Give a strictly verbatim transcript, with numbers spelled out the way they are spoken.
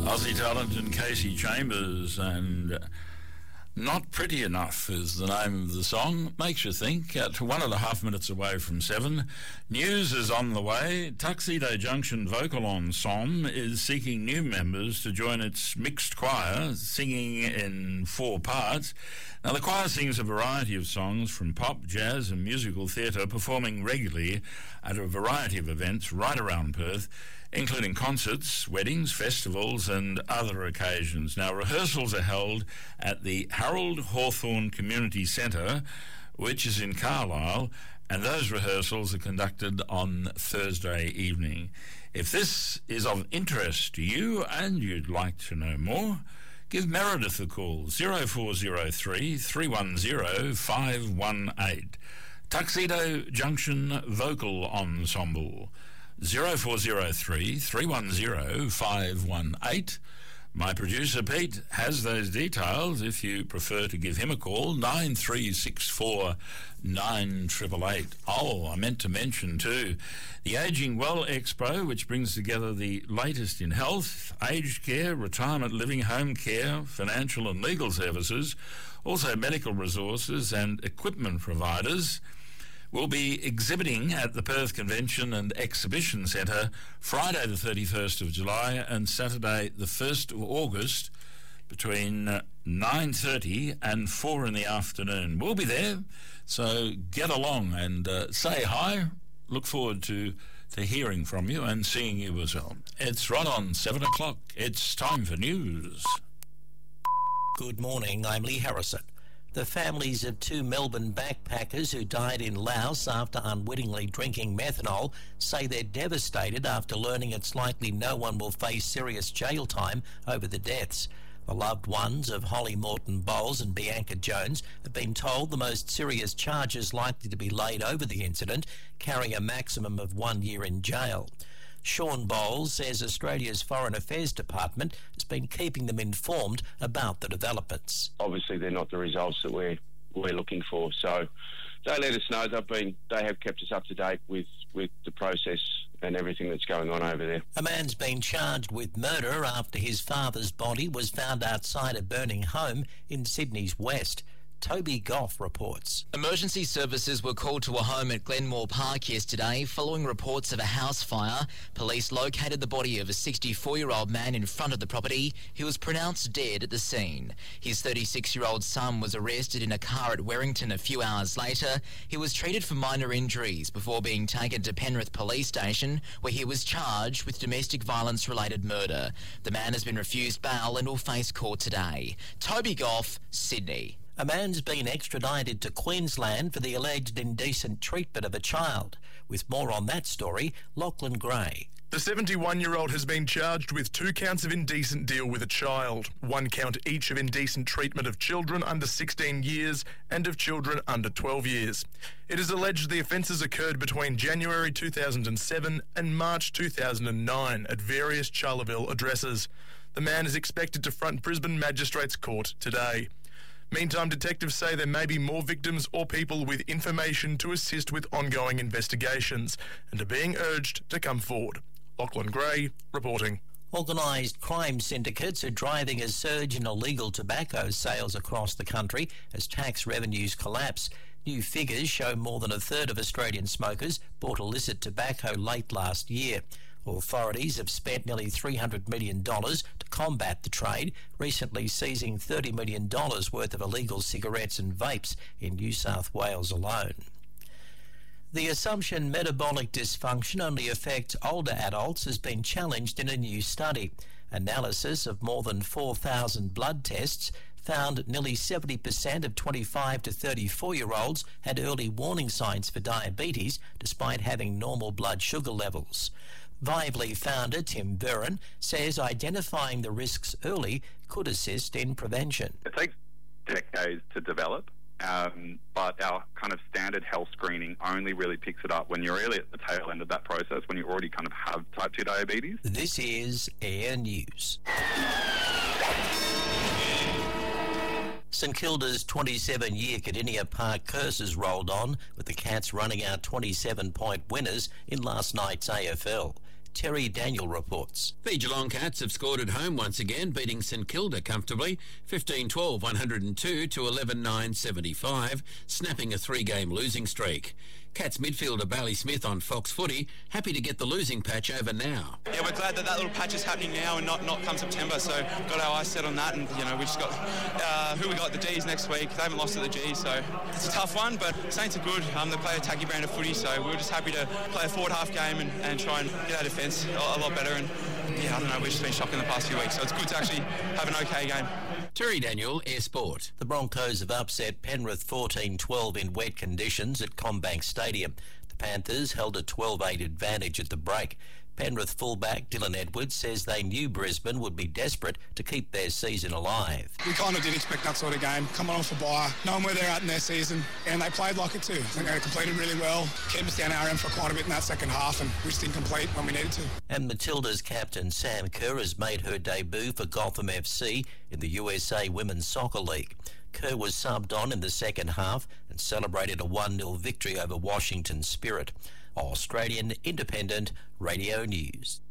Aussie talent in Casey Chambers, and Not Pretty Enough is the name of the song. Makes you think. At one and a half minutes away from seven, news is on the way. Tuxedo Junction Vocal Ensemble is seeking new members to join its mixed choir, singing in four parts. Now, the choir sings a variety of songs from pop, jazz and musical theatre, performing regularly at a variety of events right around Perth, including concerts, weddings, festivals and other occasions. Now, rehearsals are held at the Harold Hawthorne Community Centre, which is in Carlisle, and those rehearsals are conducted on Thursday evening. If this is of interest to you and you'd like to know more, give Meredith a call, zero four zero three, three one zero, five one eight. Tuxedo Junction Vocal Ensemble, zero four zero three, three one zero, five one eight. My producer Pete has those details if you prefer to give him a call, nine three six four, nine eight eight eight. Oh, I meant to mention too, the Ageing Well Expo, which brings together the latest in health, aged care, retirement living, home care, financial and legal services, also medical resources and equipment providers, will be exhibiting at the Perth Convention and Exhibition Centre Friday the thirty-first of July and Saturday the first of August between nine thirty and four in the afternoon. We'll be there, so get along and uh, say hi. Look forward to, to hearing from you and seeing you as well. It's right on seven o'clock. It's time for news. Good morning, I'm Lee Harrison. The families of two Melbourne backpackers who died in Laos after unwittingly drinking methanol say they're devastated after learning it's likely no one will face serious jail time over the deaths. The loved ones of Holly Morton Bowles and Bianca Jones have been told the most serious charges likely to be laid over the incident carry a maximum of one year in jail. Sean Bowles says Australia's Foreign Affairs Department has been keeping them informed about the developments. Obviously, they're not the results that we're we're looking for, so they let us know. They've been they have kept us up to date with, with the process and everything that's going on over there. A man's been charged with murder after his father's body was found outside a burning home in Sydney's west. Toby Goff reports. Emergency services were called to a home at Glenmore Park yesterday following reports of a house fire. Police located the body of a sixty-four-year-old man in front of the property. He was pronounced dead at the scene. His thirty-six-year-old son was arrested in a car at Werrington a few hours later. He was treated for minor injuries before being taken to Penrith Police Station, where he was charged with domestic violence-related murder. The man has been refused bail and will face court today. Toby Goff, Sydney. A man's been extradited to Queensland for the alleged indecent treatment of a child. With more on that story, Lachlan Gray. The seventy-one-year-old has been charged with two counts of indecent deal with a child, one count each of indecent treatment of children under sixteen years and of children under twelve years. It is alleged the offences occurred between January two thousand seven and March two thousand nine at various Charleville addresses. The man is expected to front Brisbane Magistrates Court today. Meantime, detectives say there may be more victims or people with information to assist with ongoing investigations and are being urged to come forward. Lachlan Gray reporting. Organised crime syndicates are driving a surge in illegal tobacco sales across the country as tax revenues collapse. New figures show more than a third of Australian smokers bought illicit tobacco late last year. Authorities have spent nearly three hundred million dollars to combat the trade, recently seizing thirty million dollars worth of illegal cigarettes and vapes in New South Wales alone. The assumption metabolic dysfunction only affects older adults has been challenged in a new study. Analysis of more than four thousand blood tests found nearly seventy percent of twenty-five to thirty-four-year-olds had early warning signs for diabetes despite having normal blood sugar levels. Vively founder Tim Burren says identifying the risks early could assist in prevention. It takes decades to develop, um, but our kind of standard health screening only really picks it up when you're really at the tail end of that process, when you already kind of have type two diabetes. This is Air News. St Kilda's twenty-seven-year Cardinia Park curse has rolled on, with the Cats running out twenty-seven-point winners in last night's A F L. Terry Daniel reports. The Geelong Cats have scored at home once again, beating St Kilda comfortably, fifteen twelve one oh two to eleven nine seventy-five, snapping a three-game losing streak. Cats midfielder Bally Smith on Fox Footy, happy to get the losing patch over now. Yeah, we're glad that that little patch is happening now and not, not come September, so got our eyes set on that, and, you know, we just got uh, who we got at the G's next week. They haven't lost at the G's, so it's a tough one, but Saints are good. Um, they play a tacky brand of footy, so we were just happy to play a forward half game and, and try and get our defence a, a lot better, and yeah, I don't know, we've just been shocked in the past few weeks, so it's good to actually have an okay game. Terry Daniel, Air Sport. The Broncos have upset Penrith fourteen twelve in wet conditions at CommBank Stadium. The Panthers held a twelve eight advantage at the break. Penrith fullback Dylan Edwards says they knew Brisbane would be desperate to keep their season alive. We kind of did expect that sort of game, coming off a bye, knowing where they're at in their season, and they played like it too. I think they completed really well, kept us down our end for quite a bit in that second half, and we just didn't complete when we needed to. And Matilda's captain Sam Kerr has made her debut for Gotham F C in the U S A Women's Soccer League. Kerr was subbed on in the second half and celebrated a one nil victory over Washington Spirit. Australian Independent Radio News.